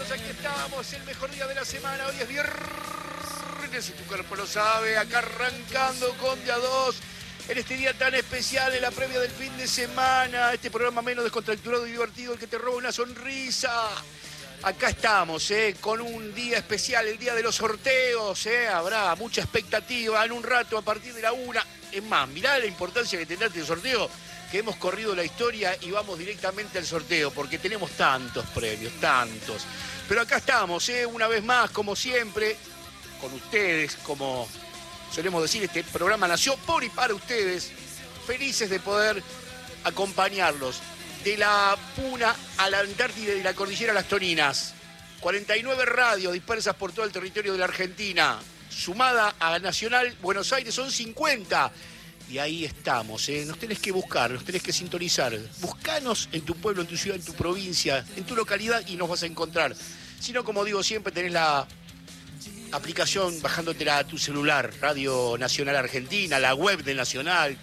aquí estamos, el mejor día de la semana. Hoy es viernes y tu cuerpo lo sabe. Acá arrancando con De a dos en este día tan especial, en la previa del fin de semana. Este programa menos descontracturado y divertido, el que te roba una sonrisa. Acá estamos, con un día especial, el día de los sorteos. Habrá mucha expectativa en un rato a partir de la 1. Es más, mirá la importancia que tendrá este sorteo, que hemos corrido la historia y vamos directamente al sorteo, porque tenemos tantos premios, tantos. Pero acá estamos, una vez más, como siempre, con ustedes, como solemos decir, este programa nació por y para ustedes, felices de poder acompañarlos. De la Puna a la Antártida y la Cordillera a las Toninas. 49 radios dispersas por todo el territorio de la Argentina. Sumada a Nacional Buenos Aires son 50. Y ahí estamos, nos tenés que buscar, nos tenés que sintonizar. Buscanos en tu pueblo, en tu ciudad, en tu provincia, en tu localidad y nos vas a encontrar. Si no, como digo siempre, tenés la aplicación bajándotela a tu celular, Radio Nacional Argentina, la web de Nacional,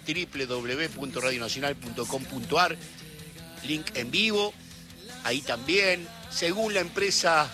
www.radionacional.com.ar, link en vivo, ahí también, según la empresa,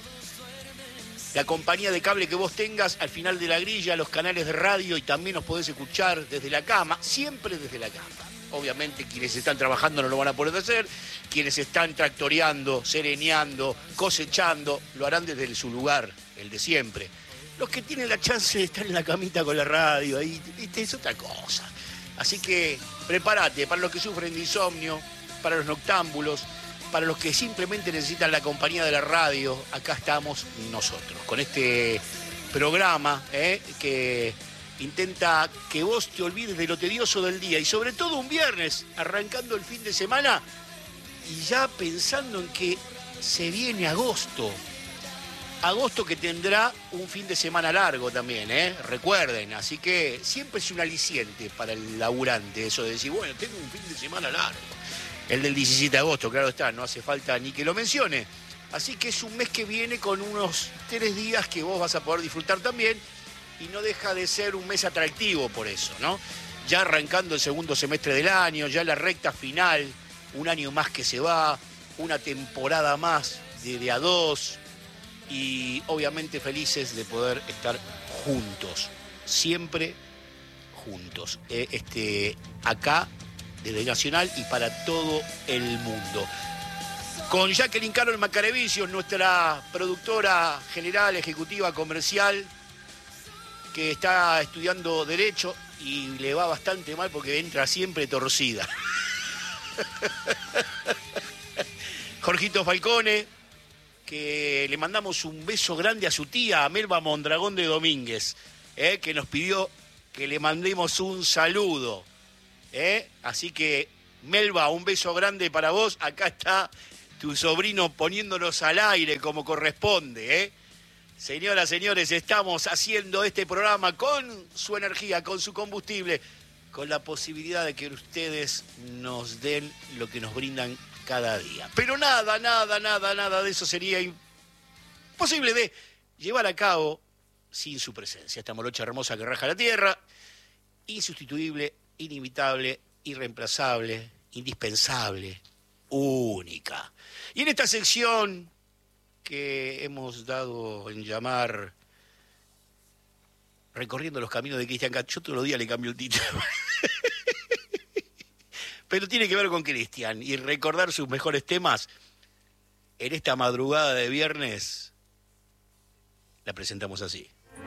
la compañía de cable que vos tengas, al final de la grilla, los canales de radio, y también nos podés escuchar desde la cama, siempre desde la cama. Obviamente quienes están trabajando no lo van a poder hacer, quienes están tractoreando, sereneando, cosechando, lo harán desde su lugar, el de siempre. Los que tienen la chance de estar en la camita con la radio, ahí, es otra cosa. Así que prepárate para los que sufren de insomnio, para los noctámbulos, para los que simplemente necesitan la compañía de la radio. Acá estamos nosotros, con este programa que intenta que vos te olvides de lo tedioso del día, y sobre todo un viernes, arrancando el fin de semana y ya pensando en que se viene agosto. Agosto que tendrá un fin de semana largo también, recuerden. Así que siempre es un aliciente para el laburante eso de decir, bueno, tengo un fin de semana largo. El del 17 de agosto, claro está, no hace falta ni que lo mencione. Así que es un mes que viene con unos 3 días que vos vas a poder disfrutar también, y no deja de ser un mes atractivo por eso, ¿no? Ya arrancando el segundo semestre del año, ya la recta final, un año más que se va, una temporada más de a dos, y obviamente felices de poder estar juntos, siempre juntos. Acá, desde Nacional y para todo el mundo. Con Jacqueline Carol Macarevicios, nuestra productora general, ejecutiva, comercial, que está estudiando Derecho y le va bastante mal porque entra siempre torcida. Jorgito Falcone, que le mandamos un beso grande a su tía, a Melba Mondragón de Domínguez, que nos pidió que le mandemos un saludo. Así que, Melba, un beso grande para vos. Acá está tu sobrino poniéndonos al aire como corresponde. Señoras, señores, estamos haciendo este programa con su energía, con su combustible, con la posibilidad de que ustedes nos den lo que nos brindan cada día. Pero nada de eso sería imposible de llevar a cabo sin su presencia. Esta morocha hermosa que raja la tierra, insustituible, inimitable, irreemplazable, indispensable, única. Y en esta sección que hemos dado en llamar Recorriendo los Caminos de Cristian Castro, yo todos los días le cambio el título, pero tiene que ver con Cristian y recordar sus mejores temas. En esta madrugada de viernes la presentamos así.